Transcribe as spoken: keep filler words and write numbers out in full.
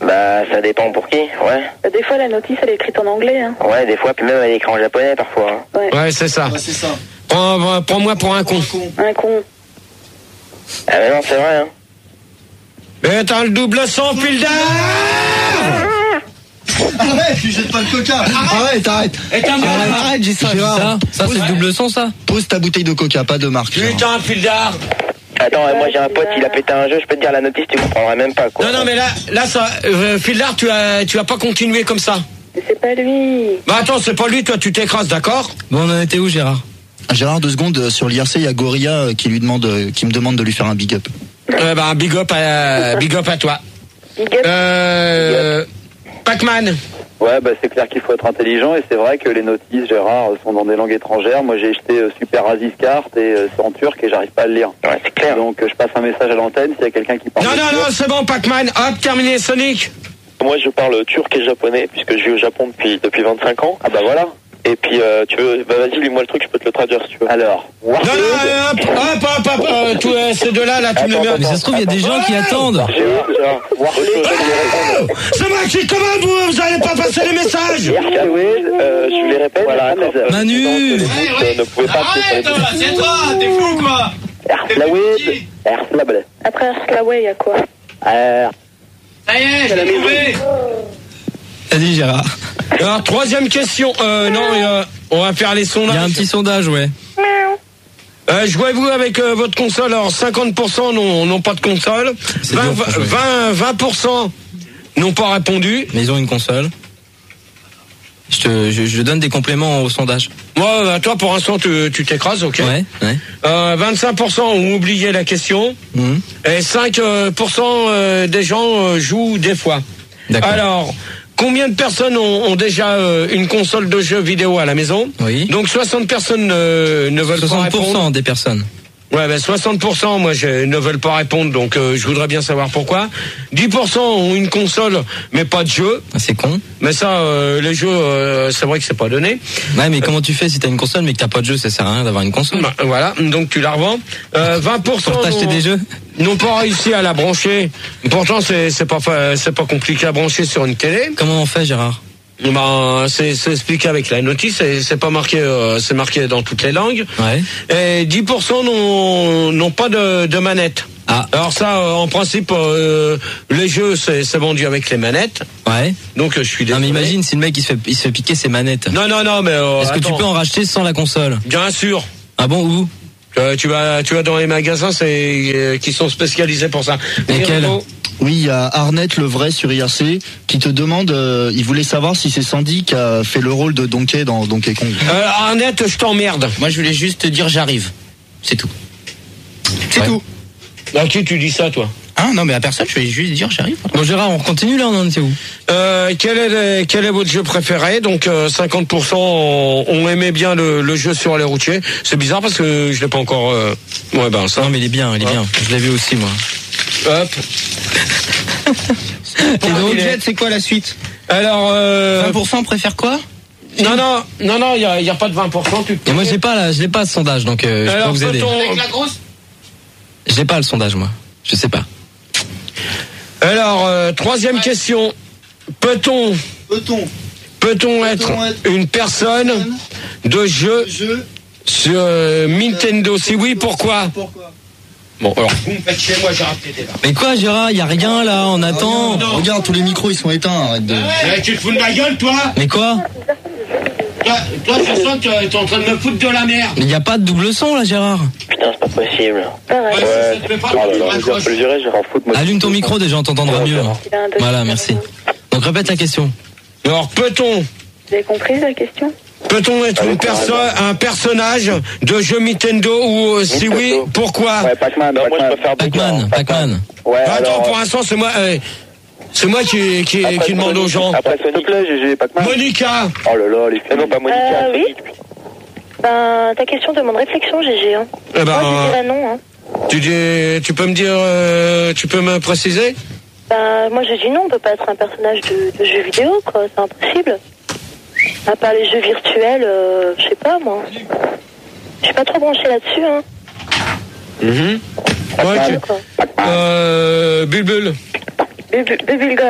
Bah, ça dépend pour qui, ouais. Des fois, la notice, elle est écrite en anglais, hein. Ouais, des fois, puis même elle est écrite en japonais parfois. Hein. Ouais, ouais c'est ça. Ouais, c'est ça. Prends, prends-moi pour un con. Un con. Un con. Ah, mais non, c'est vrai, hein. Mais t'as le double sang, Filder. Arrête, tu jettes pas le coca. Arrête, arrête. Et t'as Arrête, arrête, j'ai ça. Ça, ça c'est le double son, ça. Pose ta bouteille de coca, pas de marque. Putain, Filder. Attends, moi j'ai un pote, il a pété un jeu, je peux te dire la notice, tu comprendrais même pas, quoi. Non, non, mais là, là, ça, euh, Filder, tu as, tu vas pas continuer comme ça. Mais c'est pas lui. Bah attends, c'est pas lui, toi, tu t'écrases, d'accord? Bon, on en était où, Gérard? Gérard, deux secondes, sur l'I R C, il y a Gorilla qui lui demande, qui me demande de lui faire un big up. Euh, bah, big up à, big up à toi. Big up. Euh, Pac-Man. Ouais, bah c'est clair qu'il faut être intelligent et c'est vrai que les notices, Gérard, sont dans des langues étrangères. Moi, j'ai jeté euh, Super Raziscart et euh, c'est en turc et j'arrive pas à le lire. Ouais, c'est clair. Donc, euh, je passe un message à l'antenne s'il y a quelqu'un qui parle. Non, non, turc. non, c'est bon, Pac-Man. Hop, terminé, Sonic. Moi, je parle turc et japonais, puisque je vis au Japon depuis, depuis vingt-cinq ans. Ah bah voilà. Et puis, euh, tu veux, bah vas-y, lis-moi le truc, je peux te le traduire si tu veux. Alors, Non, non, hop, hop, hop, hop, euh, tous euh, ces deux-là, là, tu les mets. Mais ça se trouve, il y a des gens qui attendent. Gérard, Gérard, Oh, c'est moi qui commande, vous, vous allez pas passer les messages. Euh, je les répète. Voilà, d'accord. Manu. Euh, ne pouvez pas Arrête, c'est toi, t'es fou quoi. Erflawed, Erflable. Après Erflaway, il y a quoi? Euh, Ça y est, je l'ai trouvé. Vas-y, Gérard. Alors, troisième question. Euh, non, euh, on va faire les Il sondages. y a un petit sondage, ouais. Euh, jouez-vous avec euh, votre console. Alors, cinquante pour cent n'ont, n'ont pas de console. C'est vingt, dur pour jouer. vingt, vingt pour cent n'ont pas répondu. Mais ils ont une console. Je te, je, je donne des compléments au sondage. Moi, bah, toi, pour l'instant, tu, tu t'écrases, ok. Ouais, ouais. Euh, vingt-cinq pour cent ont oublié la question. Mhm. Et cinq pour cent euh, des gens euh, jouent des fois. D'accord. Alors, combien de personnes ont, ont déjà euh, une console de jeux vidéo à la maison? Oui. Donc soixante personnes euh, ne veulent pas soixante pour cent répondre. des personnes. Ouais, ben soixante pour cent, moi, je, ne veulent pas répondre, donc euh, je voudrais bien savoir pourquoi. dix pour cent ont une console, mais pas de jeu. Ah, c'est con. Mais ça, euh, les jeux, euh, c'est vrai que c'est pas donné. Ouais, mais comment tu fais si t'as une console mais que t'as pas de jeu? Ça sert à rien d'avoir une console. Bah, voilà, donc tu la revends. Euh, vingt pour cent Pour t'acheter n'ont- des jeux. n'ont pas réussi à la brancher. Pourtant, c'est, c'est pas, fa- c'est pas compliqué à brancher sur une télé. Comment on fait, Gérard? Ben, c'est, c'est expliqué avec la notice, et c'est pas marqué, euh, c'est marqué dans toutes les langues. Ouais. Et dix pour cent n'ont, n'ont pas de, de manette. Ah. Alors ça, euh, en principe, euh, les jeux, c'est, c'est vendu avec les manettes. Ouais. Donc, euh, je suis Non, désolé. mais imagine si le mec il se fait, il se fait piquer ses manettes. Non, non, non, mais euh, Est-ce que tu attends. peux en racheter sans la console? Bien sûr. Ah bon, où? Euh, tu vas, tu vas dans les magasins, c'est euh, qui sont spécialisés pour ça. Lesquels? Miro, oui, il y a Arnett, le vrai, sur I R C, qui te demande, euh, il voulait savoir si c'est Sandy qui a fait le rôle de Donkey dans Donkey Kong. Euh, Arnett, je t'emmerde. Moi, je voulais juste te dire j'arrive. C'est tout. C'est Ouais. tout. À qui tu dis ça, toi? Hein, non, mais à personne, je voulais juste dire j'arrive. Bon, Gérard, on continue là, on en était où? Euh, quel est, quel est votre jeu préféré? Donc euh, cinquante pour cent ont, ont aimé bien le, le jeu sur les routiers. C'est bizarre parce que je l'ai pas encore. Euh... Ouais, ben ça. Non, mais il est bien, il est Ouais. bien. Je l'ai vu aussi, moi. Hop. Et donc, Jet, c'est quoi la suite? Alors. Euh... vingt pour cent préfère quoi? Non, non, non, non, il y a, y a pas de vingt pour cent. Tu Et moi, j'ai pas là, je l'ai pas ce sondage, donc euh, je peux Alors, pas vous aider. peut-on- Avec la grosse. J'ai pas le sondage, moi. Je sais pas. Alors, euh, troisième question. Peut-on, Peut-on, peut-on être Peut-on être une personne de jeu jeu, sur euh, Nintendo? Si oui, pourquoi? pourquoi? Bon, alors. Vous me faites chez moi, j'ai raté des là. Mais quoi, Gérard? Y a rien là, on attend. Regarde, regarde, tous les micros ils sont éteints, arrête de... Eh, tu te fous de ma gueule, toi? Mais quoi? Toi, toi, je sens que t'es en train de me foutre de la merde. Mais y a pas de double son là, Gérard. Putain, c'est pas possible. Pareil. Ouais, Ouais. ça te fait pas, Oh là tu là, raccroches. je peux le dire, j'ai rien foutre, moi. Allume ton micro, déjà on t'entendra mieux. Il a un dossier. Voilà, merci. Donc répète la question. Alors, peut-on, Vous avez compris la question? peut-on être une perso- un personnage de jeu Nintendo ou euh, si oui, Nintendo. pourquoi? Ouais, Pac-Man, Non, moi, je Pac-Man. préfère Pac-Man, Pac-Man. Ouais, Attends, alors, pour l'instant, c'est moi, euh, c'est moi qui, qui, après, qui demande aux gens. Après, s'il te plaît, G G, Pac-Man. Monica, Oh là là, les filles. non, pas Monica. Euh, oui. Ben, ta question demande réflexion, G G. Hein. eh ben, Moi, je dirais non. Hein. tu dis, tu peux me dire, euh, tu peux me préciser? Ben, moi, je dis non, on peut pas être un personnage de, de jeu vidéo, quoi. C'est impossible. À part les jeux virtuels, euh, je sais pas, moi. Je suis pas trop branchée là-dessus, hein. Mhm. Ouais, tu- Quoi. euh, Bulbul. Bubu- Bubblegum.